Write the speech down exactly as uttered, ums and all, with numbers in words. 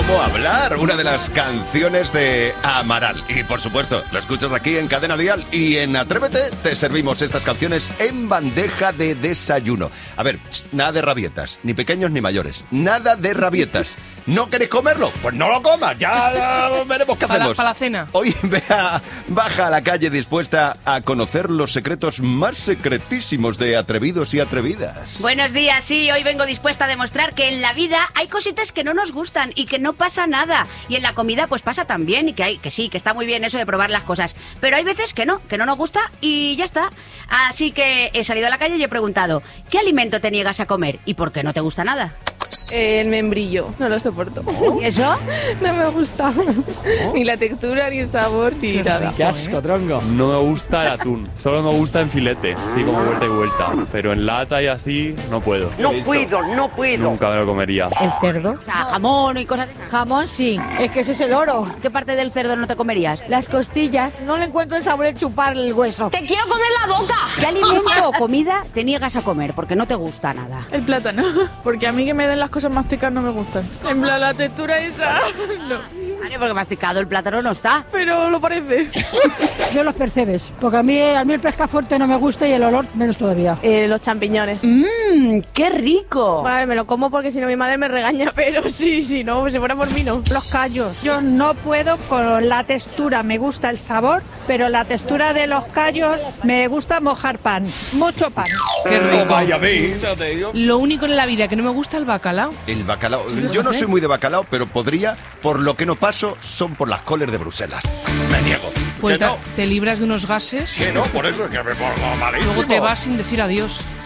cómo hablar, una de las canciones de Amaral. Y por supuesto, lo escuchas aquí en Cadena Dial y en Atrévete te servimos estas canciones en bandeja de desayuno. A ver, nada de rabietas, ni pequeños ni mayores, nada de rabietas. ¿No queréis comerlo? Pues no lo comas, ya veremos qué hacemos. Para la cena. Hoy vea, baja a la calle dispuesta a conocer los secretos más secretísimos de atrevidos y atrevidas. Buenos días, sí, hoy vengo dispuesta a demostrar que en la vida hay cositas que no nos gustan y que no pasa nada. Y en la comida pues pasa también y que hay que sí, que está muy bien eso de probar las cosas. Pero hay veces que no, que no nos gusta y ya está. Así que he salido a la calle y he preguntado, ¿qué alimento te niegas a comer y por qué no te gusta nada? El membrillo, no lo soporto. ¿Y eso? No me gusta. ¿Oh? Ni la textura, ni el sabor, ni Qué nada. Qué asco, tronco. No me gusta el atún, solo me gusta en filete, así como vuelta y vuelta. Pero en lata y así no puedo. No puedo, no puedo. Nunca me lo comería. ¿El cerdo? O sea, jamón y cosas. Jamón sí, es que ese es el oro. ¿Qué parte del cerdo no te comerías? Las costillas, no le encuentro el sabor de chupar el hueso. ¡Te quiero comer la boca! ¿Qué alimento o comida te niegas a comer porque no te gusta nada? El plátano, porque a mí que me den las cosas masticas no me gustan. En plan, la textura esa, no. Vale, porque masticado el plátano no está. Pero lo parece. Yo los percebes, porque a mí, a mí el pescafuerte no me gusta y el olor menos todavía. Eh, los champiñones. Mmm, qué rico. Vale, me lo como porque si no mi madre me regaña, pero sí, sí, no, si fuera por mí no. Los callos. Yo no puedo con la textura, me gusta el sabor, pero la textura de los callos me gusta mojar pan, mucho pan. Qué rico. Oh, vaya vida, te digo. Lo único en la vida que no me gusta es el bacalao. El bacalao. Yo no soy muy de bacalao, pero podría, por lo que no paso, son por las coles de Bruselas. Me niego. Pues ¿Que no? te libras de unos gases. Que no, por eso es que me pongo malísimo. Luego te vas sin decir adiós.